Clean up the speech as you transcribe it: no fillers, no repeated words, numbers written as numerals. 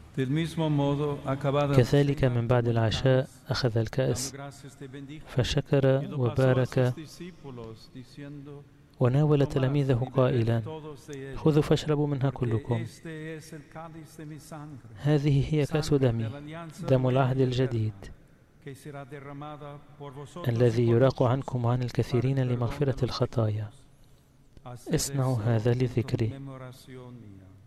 كذلك من بعد العشاء أخذ الكأس فشكر وبارك وناول تلاميذه قائلا: خذوا فاشربوا منها كلكم، هذه هي كأس دمي، دم العهد الجديد الذي يراق عنكم وعن الكثيرين لمغفرة الخطايا. اصنعوا هذا لذكري.